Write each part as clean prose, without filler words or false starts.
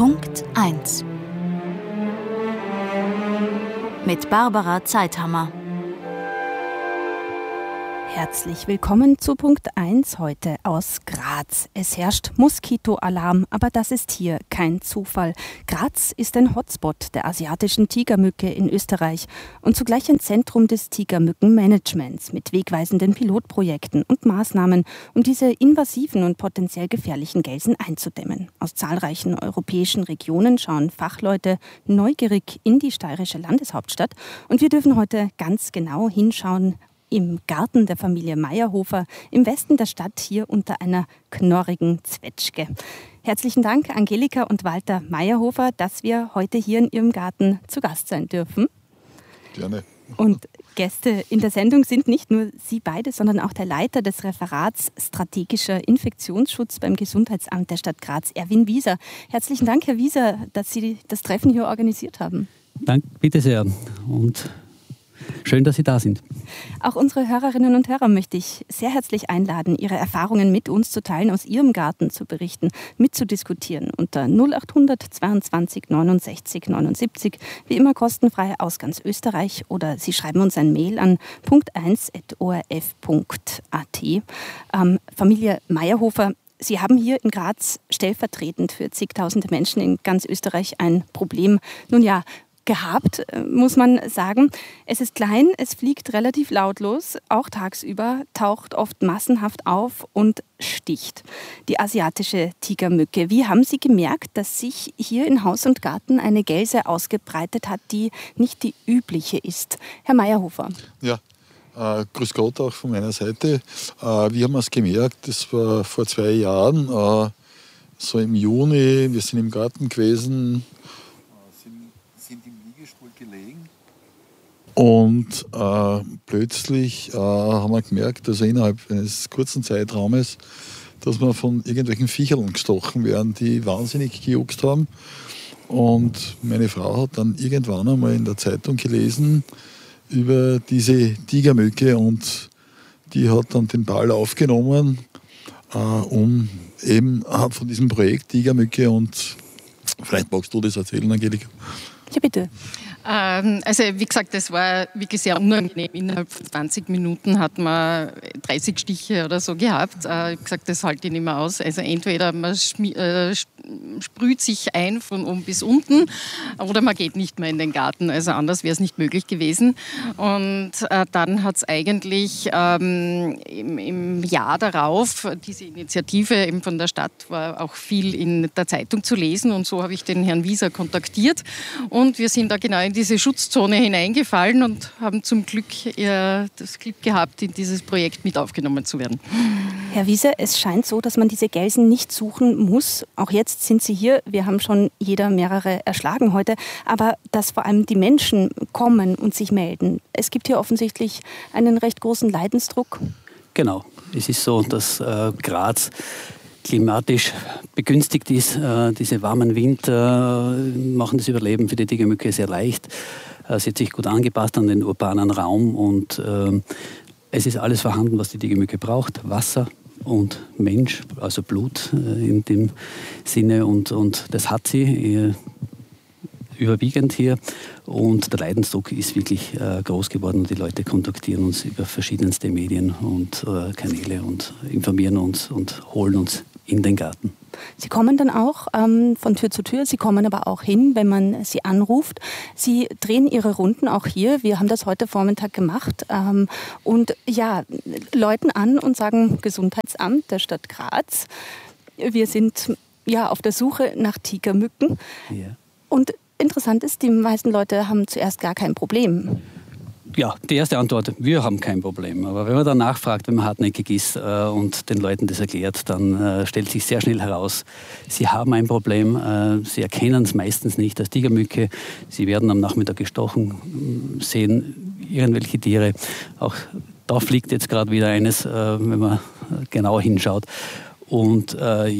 Punkt 1 mit Barbara Zeithammer. Herzlich willkommen zu Punkt 1 heute aus Graz. Es herrscht Moskitoalarm, aber das ist hier kein Zufall. Graz ist ein Hotspot der asiatischen Tigermücke in Österreich und zugleich ein Zentrum des Tigermückenmanagements mit wegweisenden Pilotprojekten und Maßnahmen, um diese invasiven und potenziell gefährlichen Gelsen einzudämmen. Aus zahlreichen europäischen Regionen schauen Fachleute neugierig in die steirische Landeshauptstadt und wir dürfen heute ganz genau hinschauen, im Garten der Familie Meyerhofer im Westen der Stadt, hier unter einer knorrigen Zwetschge. Herzlichen Dank, Angelika und Walter Meyerhofer, dass wir heute hier in Ihrem Garten zu Gast sein dürfen. Gerne. Und Gäste in der Sendung sind nicht nur Sie beide, sondern auch der Leiter des Referats Strategischer Infektionsschutz beim Gesundheitsamt der Stadt Graz, Erwin Wieser. Herzlichen Dank, Herr Wieser, dass Sie das Treffen hier organisiert haben. Danke, bitte sehr. Und schön, dass Sie da sind. Auch unsere Hörerinnen und Hörer möchte ich sehr herzlich einladen, ihre Erfahrungen mit uns zu teilen, aus ihrem Garten zu berichten, mitzudiskutieren unter 0800 22 69 79, wie immer kostenfrei aus ganz Österreich, oder Sie schreiben uns ein Mail an punkt1@orf.at. Familie Meyerhofer, Sie haben hier in Graz stellvertretend für zigtausende Menschen in ganz Österreich ein Problem. Nun ja, gehabt, muss man sagen. Es ist klein, es fliegt relativ lautlos, auch tagsüber, taucht oft massenhaft auf und sticht. Die asiatische Tigermücke. Wie haben Sie gemerkt, dass sich hier in Haus und Garten eine Gelse ausgebreitet hat, die nicht die übliche ist? Herr Meyerhofer. Ja, grüß Gott auch von meiner Seite. Wir haben es gemerkt, das war vor 2 Jahren, so im Juni, wir sind im Garten gewesen, sind im Liegestuhl gelegen und plötzlich haben wir gemerkt, also innerhalb eines kurzen Zeitraumes, dass wir von irgendwelchen Viechern gestochen werden, die wahnsinnig gejuckt haben. Und meine Frau hat dann irgendwann einmal in der Zeitung gelesen über diese Tigermücke und die hat dann den Ball aufgenommen, um eben von diesem Projekt Tigermücke, und vielleicht magst du das erzählen, Angelika. Ja, bitte. Also wie gesagt, das war wirklich sehr unangenehm. Innerhalb von 20 Minuten hat man 30 Stiche oder so gehabt. Ich habe gesagt, das halte ich nicht mehr aus. Also entweder man sprüht sich ein von oben bis unten oder man geht nicht mehr in den Garten. Also anders wäre es nicht möglich gewesen. Und dann hat es eigentlich im Jahr darauf, diese Initiative eben von der Stadt, war auch viel in der Zeitung zu lesen. Und so habe ich den Herrn Wieser kontaktiert. Und wir sind da genau in diese Schutzzone hineingefallen und haben zum Glück das Glück gehabt, in dieses Projekt mit aufgenommen zu werden. Herr Wieser, es scheint so, dass man diese Gelsen nicht suchen muss. Auch jetzt sind sie hier. Wir haben schon jeder mehrere erschlagen heute. Aber dass vor allem die Menschen kommen und sich melden. Es gibt hier offensichtlich einen recht großen Leidensdruck. Genau. Es ist so, dass Graz klimatisch begünstigt ist. Diese warmen Winter machen das Überleben für die Tigermücke sehr leicht. Sie hat sich gut angepasst an den urbanen Raum und es ist alles vorhanden, was die Tigermücke braucht. Wasser und Mensch, also Blut in dem Sinne, und das hat sie überwiegend hier, und der Leidensdruck ist wirklich groß geworden und die Leute kontaktieren uns über verschiedenste Medien und Kanäle und informieren uns und holen uns in den Garten. Sie kommen dann auch von Tür zu Tür, Sie kommen aber auch hin, wenn man Sie anruft. Sie drehen Ihre Runden auch hier. Wir haben das heute Vormittag gemacht und ja, läuten an und sagen: Gesundheitsamt der Stadt Graz. Wir sind ja auf der Suche nach Tigermücken. Ja. Und interessant ist, die meisten Leute haben zuerst gar kein Problem. Ja, die erste Antwort: Wir haben kein Problem. Aber wenn man dann nachfragt, wenn man hartnäckig ist und den Leuten das erklärt, dann stellt sich sehr schnell heraus, sie haben ein Problem. Sie erkennen es meistens nicht als Tigermücke. Sie werden am Nachmittag gestochen, sehen irgendwelche Tiere. Auch da fliegt jetzt gerade wieder eines, wenn man genauer hinschaut. Und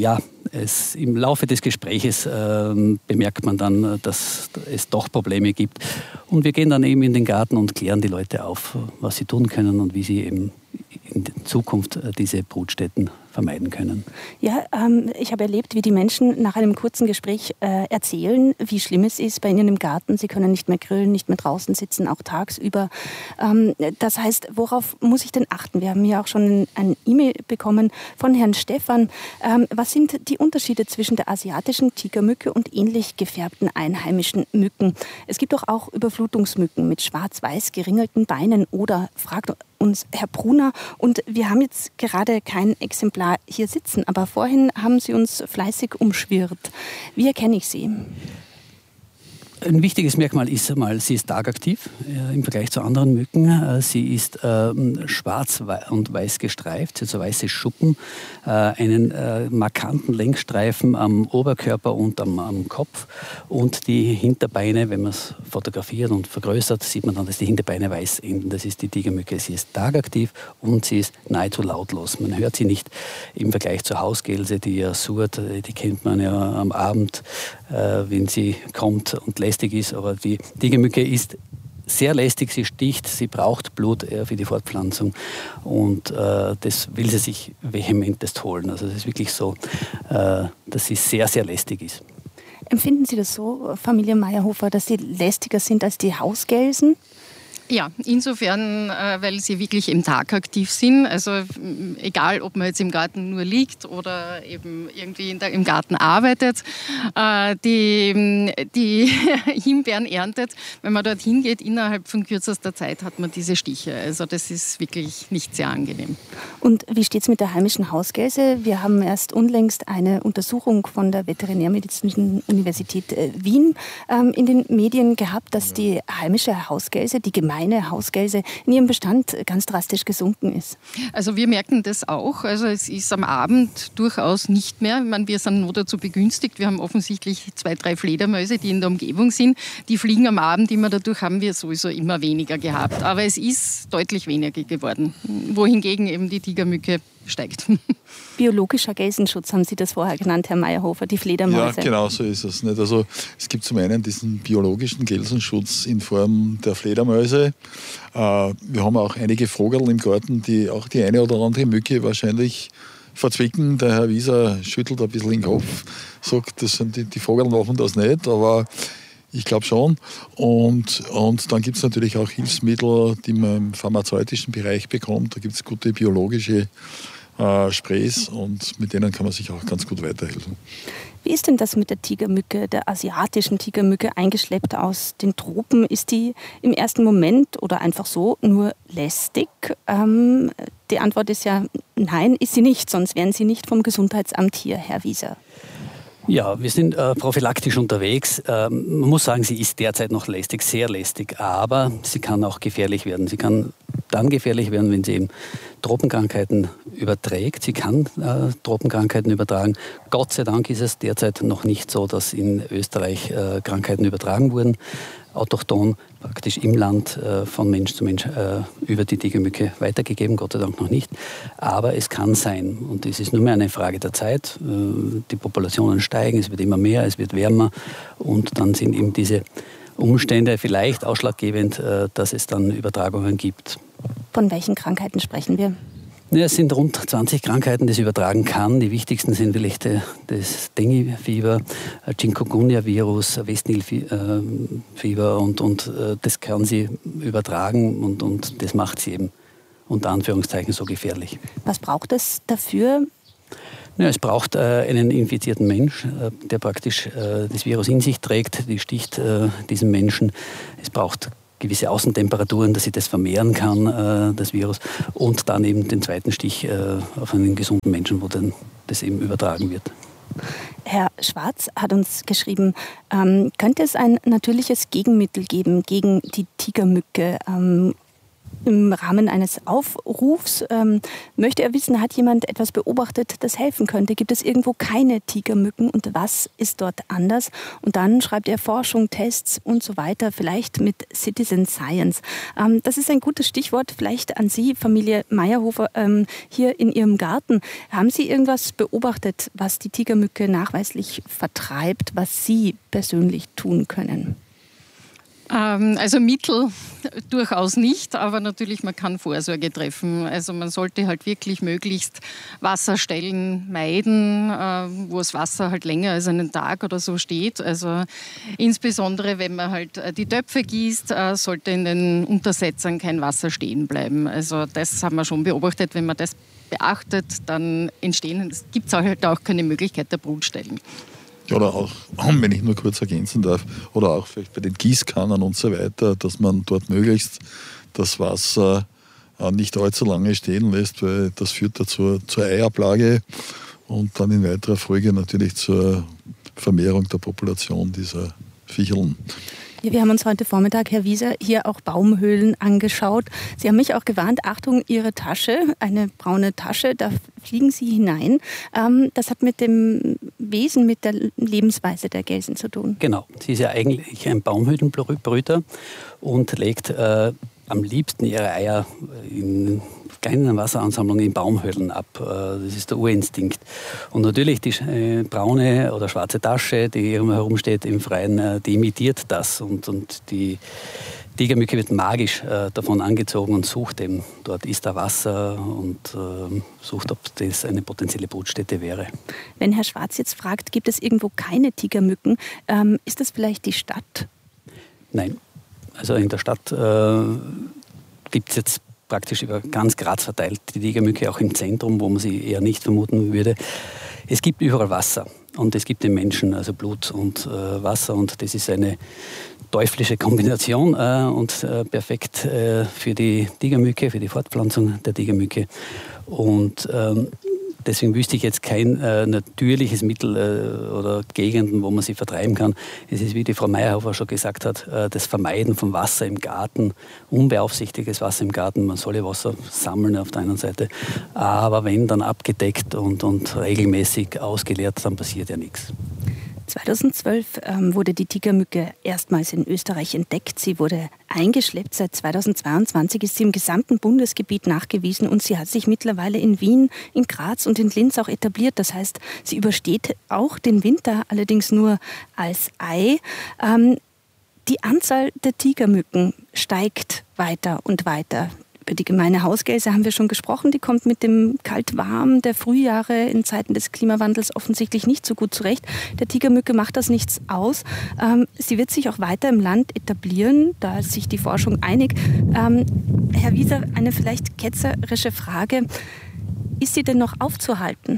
im Laufe des Gespräches bemerkt man dann, dass es doch Probleme gibt. Und wir gehen dann eben in den Garten und klären die Leute auf, was sie tun können und wie sie eben in Zukunft diese Brutstätten vermeiden können. Ja, ich habe erlebt, wie die Menschen nach einem kurzen Gespräch erzählen, wie schlimm es ist bei ihnen im Garten. Sie können nicht mehr grillen, nicht mehr draußen sitzen, auch tagsüber. Das heißt, worauf muss ich denn achten? Wir haben hier auch schon ein E-Mail bekommen von Herrn Stefan. Was sind die Unterschiede zwischen der asiatischen Tigermücke und ähnlich gefärbten einheimischen Mücken? Es gibt doch auch Überflutungsmücken mit schwarz-weiß geringelten Beinen oder, fragt uns Herr Brunner, und wir haben jetzt gerade kein Exemplar hier sitzen, aber vorhin haben Sie uns fleißig umschwirrt. Wie erkenne ich sie? Ein wichtiges Merkmal ist einmal, sie ist tagaktiv im Vergleich zu anderen Mücken. Sie ist schwarz und weiß gestreift, sie hat so weiße Schuppen, einen markanten Längsstreifen am Oberkörper und am Kopf, und die Hinterbeine, wenn man es fotografiert und vergrößert, sieht man dann, dass die Hinterbeine weiß enden. Das ist die Tigermücke. Sie ist tagaktiv und sie ist nahezu lautlos. Man hört sie nicht im Vergleich zur Hausgelse, die ja surrt, die kennt man ja am Abend, wenn sie kommt und lästig ist, aber die Tigermücke ist sehr lästig, sie sticht, sie braucht Blut für die Fortpflanzung, und das will sie sich vehementest holen. Also es ist wirklich so, dass sie sehr, sehr lästig ist. Empfinden Sie das so, Familie Meyerhofer, dass sie lästiger sind als die Hausgelsen? Ja, insofern, weil sie wirklich im Tag aktiv sind. Also egal, ob man jetzt im Garten nur liegt oder eben irgendwie im Garten arbeitet, die Himbeeren erntet. Wenn man dorthin geht, innerhalb von kürzester Zeit hat man diese Stiche. Also das ist wirklich nicht sehr angenehm. Und wie steht es mit der heimischen Hausgelse? Wir haben erst unlängst eine Untersuchung von der Veterinärmedizinischen Universität Wien in den Medien gehabt, dass die heimische Hausgelse, die gemeine Hausgelse, in ihrem Bestand ganz drastisch gesunken ist. Also wir merken das auch. Also es ist am Abend durchaus nicht mehr. Ich meine, wir sind nur dazu begünstigt. Wir haben offensichtlich 2, 3 Fledermäuse, die in der Umgebung sind. Die fliegen am Abend immer. Dadurch haben wir sowieso immer weniger gehabt. Aber es ist deutlich weniger geworden. Wohingegen eben die Tigermücke steigt. Biologischer Gelsenschutz haben Sie das vorher genannt, Herr Meyerhofer, die Fledermäuse. Ja, genau so ist es. Nicht? Also, es gibt zum einen diesen biologischen Gelsenschutz in Form der Fledermäuse. Wir haben auch einige Vögel im Garten, die auch die eine oder andere Mücke wahrscheinlich verzwicken. Der Herr Wieser schüttelt ein bisschen den Kopf, sagt, das sind die Vögel machen das nicht, aber ich glaube schon. Und dann gibt es natürlich auch Hilfsmittel, die man im pharmazeutischen Bereich bekommt. Da gibt es gute biologische Sprays, und mit denen kann man sich auch ganz gut weiterhelfen. Wie ist denn das mit der Tigermücke, der asiatischen Tigermücke, eingeschleppt aus den Tropen? Ist die im ersten Moment oder einfach so nur lästig? Die Antwort ist ja nein, ist sie nicht, sonst wären Sie nicht vom Gesundheitsamt hier, Herr Wieser. Ja, wir sind prophylaktisch unterwegs. Man muss sagen, sie ist derzeit noch lästig, sehr lästig, aber sie kann auch gefährlich werden. Sie kann dann gefährlich werden, wenn sie eben Tropenkrankheiten überträgt. Sie kann Tropenkrankheiten übertragen. Gott sei Dank ist es derzeit noch nicht so, dass in Österreich Krankheiten übertragen wurden, autochthon, praktisch im Land von Mensch zu Mensch über die Tigermücke weitergegeben, Gott sei Dank noch nicht. Aber es kann sein, und es ist nur mehr eine Frage der Zeit. Die Populationen steigen, es wird immer mehr, es wird wärmer, und dann sind eben diese Umstände vielleicht ausschlaggebend, dass es dann Übertragungen gibt. Von welchen Krankheiten sprechen wir? Ja, es sind rund 20 Krankheiten, die es übertragen kann. Die wichtigsten sind vielleicht das Dengue-Fieber, Chikungunya-Virus, Westnil-Fieber, und das kann sie übertragen, und das macht sie eben unter Anführungszeichen so gefährlich. Was braucht es dafür? Ja, es braucht einen infizierten Mensch, der praktisch das Virus in sich trägt, die sticht diesem Menschen. Es braucht gewisse Außentemperaturen, dass sie das vermehren kann, das Virus, und dann eben den zweiten Stich auf einen gesunden Menschen, wo dann das eben übertragen wird. Herr Schwarz hat uns geschrieben, könnte es ein natürliches Gegenmittel geben gegen die Tigermücke? Im Rahmen eines Aufrufs möchte er wissen, hat jemand etwas beobachtet, das helfen könnte? Gibt es irgendwo keine Tigermücken und was ist dort anders? Und dann schreibt er Forschung, Tests und so weiter, vielleicht mit Citizen Science. Das ist ein gutes Stichwort, vielleicht an Sie, Familie Meyerhofer, hier in Ihrem Garten. Haben Sie irgendwas beobachtet, was die Tigermücke nachweislich vertreibt, was Sie persönlich tun können? Also Mittel durchaus nicht, aber natürlich man kann Vorsorge treffen. Also man sollte halt wirklich möglichst Wasserstellen meiden, wo das Wasser halt länger als einen Tag oder so steht. Also insbesondere wenn man halt die Töpfe gießt, sollte in den Untersetzern kein Wasser stehen bleiben. Also das haben wir schon beobachtet. Wenn man das beachtet, dann gibt es halt auch keine Möglichkeit der Brutstellen. Ja, oder auch, wenn ich nur kurz ergänzen darf, oder auch vielleicht bei den Gießkannen und so weiter, dass man dort möglichst das Wasser nicht allzu lange stehen lässt, weil das führt dazu zur Eiablage und dann in weiterer Folge natürlich zur Vermehrung der Population dieser Viecherln. Ja, wir haben uns heute Vormittag, Herr Wieser, hier auch Baumhöhlen angeschaut. Sie haben mich auch gewarnt, Achtung, Ihre Tasche, eine braune Tasche, da fliegen Sie hinein. Das hat mit dem Wesen, mit der Lebensweise der Gelsen zu tun. Genau, sie ist ja eigentlich ein Baumhöhlenbrüter und legt am liebsten ihre Eier in kleinen Wasseransammlungen in Baumhöhlen ab. Das ist der Urinstinkt. Und natürlich die braune oder schwarze Tasche, die herumsteht im Freien, die imitiert das. Und die Tigermücke wird magisch davon angezogen und sucht eben, dort ist da Wasser und sucht, ob das eine potenzielle Brutstätte wäre. Wenn Herr Schwarz jetzt fragt, gibt es irgendwo keine Tigermücken, ist das vielleicht die Stadt? Nein. Also in der Stadt gibt es jetzt praktisch über ganz Graz verteilt die Tigermücke, auch im Zentrum, wo man sie eher nicht vermuten würde. Es gibt überall Wasser und es gibt den Menschen, also Blut und Wasser, und das ist eine teuflische Kombination und perfekt für die Tigermücke, für die Fortpflanzung der Tigermücke. Und deswegen wüsste ich jetzt kein natürliches Mittel oder Gegenden, wo man sie vertreiben kann. Es ist, wie die Frau Meyerhofer schon gesagt hat, das Vermeiden von Wasser im Garten, unbeaufsichtigtes Wasser im Garten. Man solle Wasser sammeln auf der einen Seite, aber wenn dann abgedeckt und regelmäßig ausgeleert, dann passiert ja nichts. 2012 wurde die Tigermücke erstmals in Österreich entdeckt. Sie wurde eingeschleppt. Seit 2022 ist sie im gesamten Bundesgebiet nachgewiesen und sie hat sich mittlerweile in Wien, in Graz und in Linz auch etabliert. Das heißt, sie übersteht auch den Winter, allerdings nur als Ei. Die Anzahl der Tigermücken steigt weiter und weiter. Über die gemeine Hausgelse haben wir schon gesprochen. Die kommt mit dem Kalt-Warm der Frühjahre in Zeiten des Klimawandels offensichtlich nicht so gut zurecht. Der Tigermücke macht das nichts aus. Sie wird sich auch weiter im Land etablieren, da ist sich die Forschung einig. Herr Wieser, eine vielleicht ketzerische Frage. Ist sie denn noch aufzuhalten?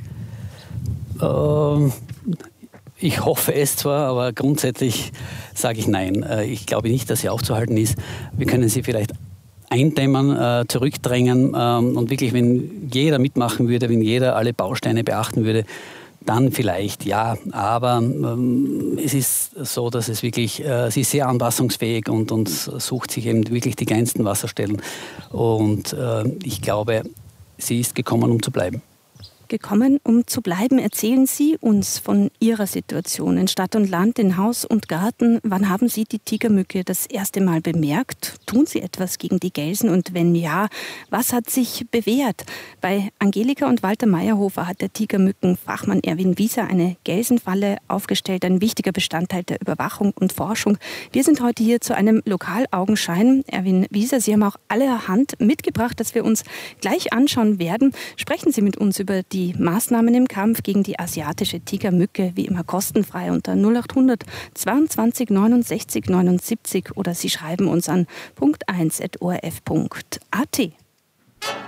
Ich hoffe es zwar, aber grundsätzlich sage ich nein. Ich glaube nicht, dass sie aufzuhalten ist. Wir können sie vielleicht eindämmen, zurückdrängen und wirklich, wenn jeder mitmachen würde, wenn jeder alle Bausteine beachten würde, dann vielleicht ja. Aber es ist so, dass es wirklich, sie ist sehr anpassungsfähig und sucht sich eben wirklich die kleinsten Wasserstellen. Und ich glaube, sie ist gekommen, um zu bleiben. Gekommen, um zu bleiben. Erzählen Sie uns von Ihrer Situation in Stadt und Land, in Haus und Garten. Wann haben Sie die Tigermücke das erste Mal bemerkt? Tun Sie etwas gegen die Gelsen? Und wenn ja, was hat sich bewährt? Bei Angelika und Walter Meyerhofer hat der Tigermückenfachmann Erwin Wieser eine Gelsenfalle aufgestellt, ein wichtiger Bestandteil der Überwachung und Forschung. Wir sind heute hier zu einem Lokalaugenschein. Erwin Wieser, Sie haben auch allerhand mitgebracht, das wir uns gleich anschauen werden. Sprechen Sie mit uns über die Maßnahmen im Kampf gegen die asiatische Tigermücke, wie immer kostenfrei unter 0800 22 69 79 oder Sie schreiben uns an punkt1@orf.at.